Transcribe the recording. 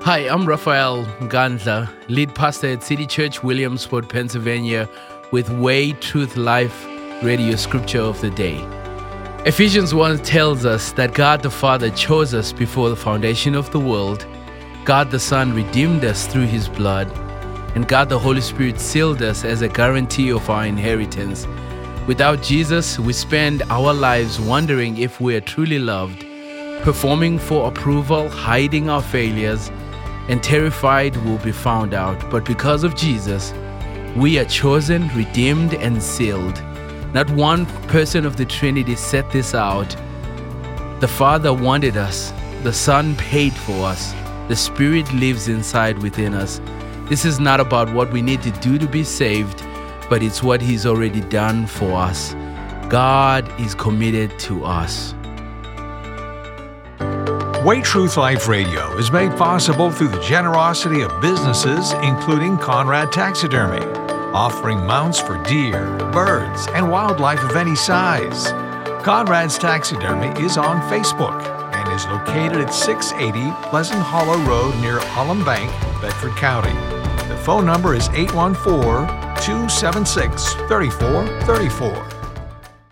Hi, I'm Raphael Ganza, lead pastor at City Church, Williamsport, Pennsylvania, with Way Truth Life Radio Scripture of the Day. Ephesians 1 tells us that God the Father chose us before the foundation of the world, God the Son redeemed us through his blood, and God the Holy Spirit sealed us as a guarantee of our inheritance. Without Jesus, we spend our lives wondering if we are truly loved, performing for approval, hiding our failures, and terrified we'll be found out. But because of Jesus, we are chosen, redeemed, and sealed. Not one person of the Trinity set this out. The Father wanted us. The Son paid for us. The Spirit lives inside within us. This is not about what we need to do to be saved, but it's what He's already done for us. God is committed to us. Way Truth Life Radio is made possible through the generosity of businesses, including Conrad Taxidermy, offering mounts for deer, birds, and wildlife of any size. Conrad's Taxidermy is on Facebook and is located at 680 Pleasant Hollow Road near Holland Bank, Bedford County. The phone number is 814-276-3434.